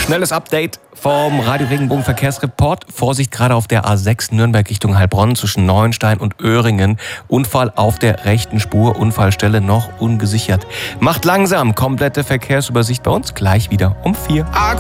Schnelles Update vom Radio Regenbogen Verkehrsreport. Vorsicht gerade auf der A6 Nürnberg Richtung Heilbronn zwischen Neuenstein und Öhringen. Unfall auf der rechten Spur, Unfallstelle noch ungesichert. Macht langsam, komplette Verkehrsübersicht bei uns gleich wieder um 4.